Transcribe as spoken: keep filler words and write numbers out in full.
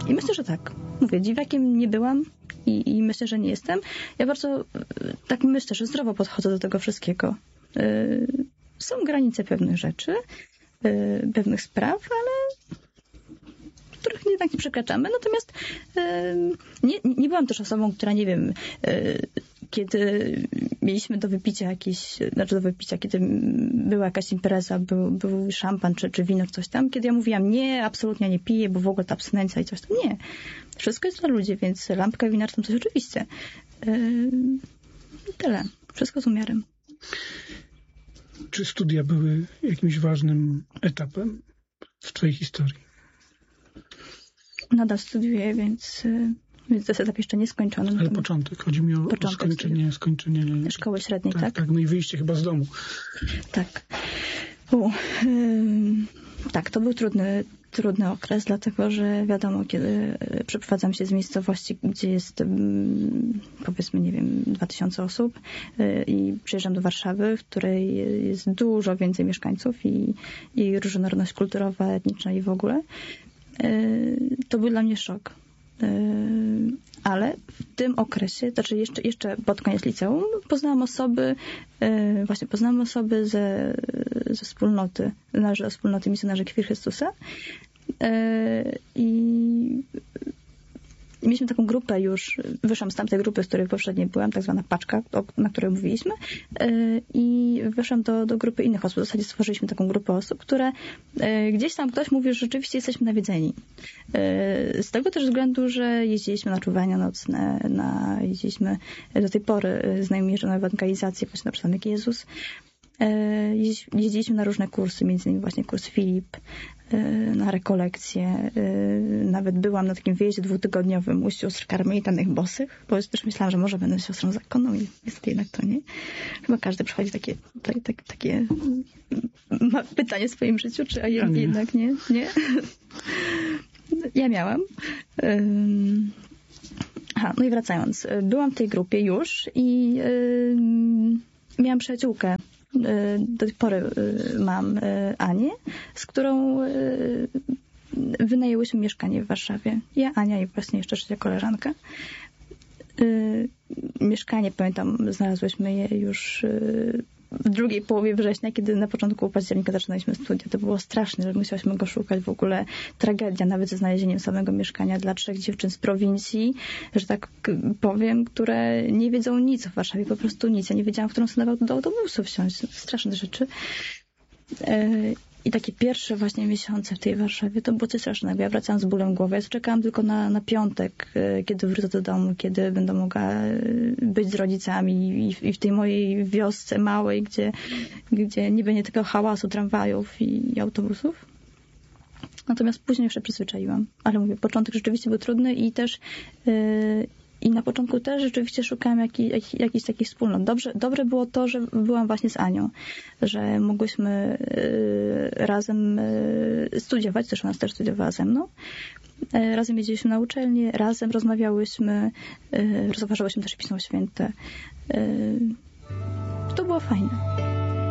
I myślę, że tak. Mówię, dziwakiem nie byłam i, i myślę, że nie jestem. Ja bardzo tak myślę, że zdrowo podchodzę do tego wszystkiego. Są granice pewnych rzeczy, pewnych spraw, ale których jednak nie przekraczamy. Natomiast nie, nie byłam też osobą, która, nie wiem, kiedy mieliśmy do wypicia jakieś, znaczy do wypicia, kiedy była jakaś impreza, był, był szampan czy, czy wino, czy coś tam, kiedy ja mówiłam, nie, absolutnie nie piję, bo w ogóle ta abstynencja i coś tam. Nie. Wszystko jest dla ludzi, więc lampka wina, czy tam coś oczywiście. Yy, tyle. Wszystko z umiarem. Czy studia były jakimś ważnym etapem w twojej historii? Nadal studiuję, więc, więc to jest etap jeszcze nieskończony. Ale początek. Chodzi mi o, o skończenie, skończenie szkoły średniej, tak, tak? Tak, no i wyjście chyba z domu. Tak. U, yy, tak, to był trudny, trudny okres, dlatego że wiadomo, kiedy przeprowadzam się z miejscowości, gdzie jest powiedzmy, nie wiem, dwa tysiące osób yy, i przyjeżdżam do Warszawy, w której jest dużo więcej mieszkańców i, i różnorodność kulturowa, etniczna i w ogóle. To był dla mnie szok. Ale w tym okresie, znaczy jeszcze, jeszcze pod koniec liceum, poznałam osoby, właśnie poznałam osoby ze, ze wspólnoty, należy do wspólnoty misjonarzy Krwi Chrystusa. I mieliśmy taką grupę już, wyszłam z tamtej grupy, z której poprzedniej byłam, tak zwana paczka, na której mówiliśmy, i wyszłam do, do grupy innych osób. W zasadzie stworzyliśmy taką grupę osób, które gdzieś tam ktoś mówi, że rzeczywiście jesteśmy nawiedzeni. Z tego też względu, że jeździliśmy na czuwania nocne, na, jeździliśmy do tej pory, znajomi jeżdżą na ewangelizację, właśnie na przykład jak Jezus. Jeździliśmy na różne kursy, między innymi właśnie kurs Filip, na rekolekcje. Nawet byłam na takim wyjeździe dwutygodniowym u sióstr karmelitanych bosych, bo też myślałam, że może będę siostrą zakonną i niestety jednak to nie. Chyba każdy przechodzi takie, takie, takie, takie ma pytanie w swoim życiu, czy a jednak nie? Nie? Ja miałam. Aha, no i wracając. Byłam w tej grupie już i miałam przyjaciółkę. Do tej pory mam Anię, z którą wynajęłyśmy mieszkanie w Warszawie. Ja, Ania i właśnie jeszcze trzecia koleżanka. Mieszkanie, pamiętam, znalazłyśmy je już w drugiej połowie września, kiedy na początku października zaczynaliśmy studia. To było straszne, że musiałyśmy go szukać. W ogóle tragedia, nawet ze znalezieniem samego mieszkania dla trzech dziewczyn z prowincji, że tak powiem, które nie wiedzą nic w Warszawie, po prostu nic. Ja nie wiedziałam, w którą stronę do autobusu wsiąść. Straszne rzeczy. I takie pierwsze właśnie miesiące w tej Warszawie to było coś strasznego. Ja wracałam z bólem głowy. Ja czekałam tylko na, na piątek, kiedy wrócę do domu, kiedy będę mogła być z rodzicami i w, i w tej mojej wiosce małej, gdzie, gdzie nie będzie tylko hałasu tramwajów i, i autobusów. Natomiast później się przyzwyczaiłam. Ale mówię, początek rzeczywiście był trudny i też yy, i na początku też rzeczywiście szukałam jakichś jak, jakiś takich wspólnot. Dobrze, dobre było to, że byłam właśnie z Anią, że mogłyśmy y, razem y, studiować, też ona też studiowała ze mną. Y, razem jeździliśmy na uczelnię, razem rozmawiałyśmy, y, rozważałyśmy też Pismo Święte. Y, to było fajne.